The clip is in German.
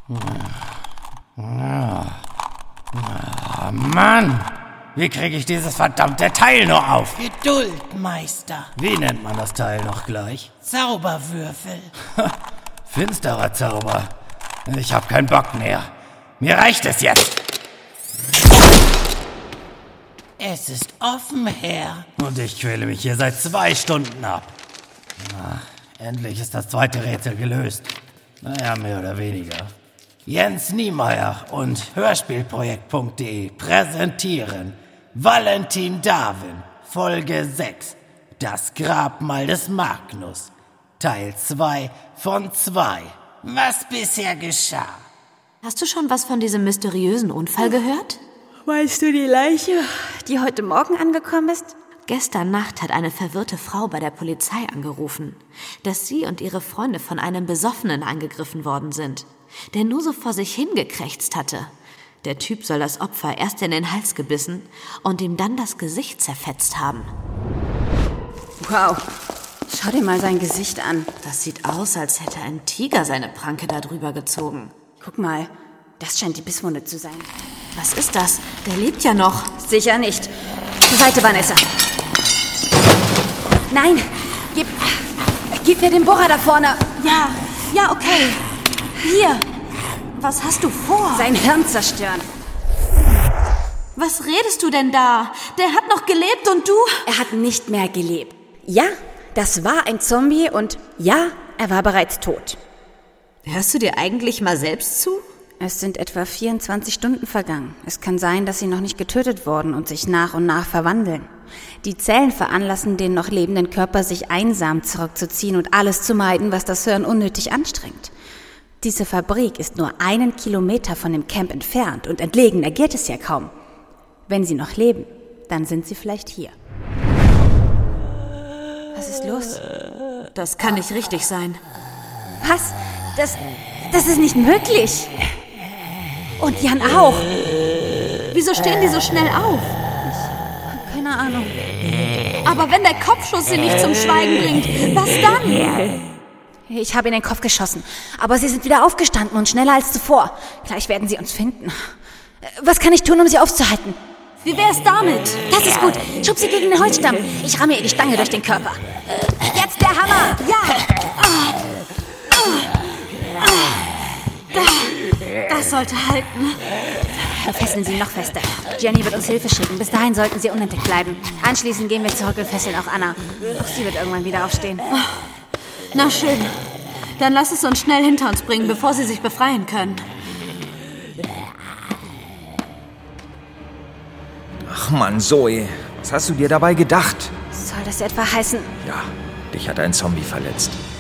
Mann! Wie kriege ich dieses verdammte Teil nur auf? Geduld, Meister. Wie nennt man das Teil noch gleich? Zauberwürfel. Finsterer Zauber. Ich hab keinen Bock mehr. Mir reicht es jetzt. Es ist offen, Herr. Und ich quäle mich hier seit 2 Stunden ab. Endlich ist das zweite Rätsel gelöst. Naja, mehr oder weniger. Jens Niemeyer und Hörspielprojekt.de präsentieren Valentin Darwin, Folge 6, Das Grabmal des Magnus, Teil 2 von 2. Was bisher geschah? Hast du schon was von diesem mysteriösen Unfall gehört? Weißt du die Leiche, die heute Morgen angekommen ist? Gestern Nacht hat eine verwirrte Frau bei der Polizei angerufen, dass sie und ihre Freunde von einem Besoffenen angegriffen worden sind, der nur so vor sich hingekrächzt hatte. Der Typ soll das Opfer erst in den Hals gebissen und ihm dann das Gesicht zerfetzt haben. Wow, schau dir mal sein Gesicht an. Das sieht aus, als hätte ein Tiger seine Pranke da drüber gezogen. Guck mal, das scheint die Bisswunde zu sein. Was ist das? Der lebt ja noch. Sicher nicht. Zur Seite, Vanessa. Nein, gib mir den Bohrer da vorne. Ja, okay. Hier. Was hast du vor? Sein Hirn zerstören. Was redest du denn da? Der hat noch gelebt und du? Er hat nicht mehr gelebt. Ja, das war ein Zombie und ja, er war bereits tot. Hörst du dir eigentlich mal selbst zu? Es sind etwa 24 Stunden vergangen. Es kann sein, dass sie noch nicht getötet wurden und sich nach und nach verwandeln. Die Zellen veranlassen den noch lebenden Körper, sich einsam zurückzuziehen und alles zu meiden, was das Hirn unnötig anstrengt. Diese Fabrik ist nur 1 Kilometer von dem Camp entfernt und entlegener geht es ja kaum. Wenn sie noch leben, dann sind sie vielleicht hier. Was ist los? Das kann nicht richtig sein. Was? Das ist nicht möglich. Und Jan auch. Wieso stehen die so schnell auf? Keine Ahnung. Aber wenn der Kopfschuss sie nicht zum Schweigen bringt, was dann? Ich habe in den Kopf geschossen, aber sie sind wieder aufgestanden und schneller als zuvor. Gleich werden sie uns finden. Was kann ich tun, um sie aufzuhalten? Wie wär's damit? Das ist gut. Schub sie gegen den Holzstamm. Ich ramme ihr die Stange durch den Körper. Jetzt der Hammer! Ja! Das sollte halten. Fesseln Sie noch fester. Jenny wird uns Hilfe schicken. Bis dahin sollten Sie unentdeckt bleiben. Anschließend gehen wir zurück und fesseln auch Anna. Auch sie wird irgendwann wieder aufstehen. Na schön. Dann lass es uns schnell hinter uns bringen, bevor sie sich befreien können. Ach Mann, Zoe, was hast du dir dabei gedacht? Soll das etwa heißen? Ja, dich hat ein Zombie verletzt.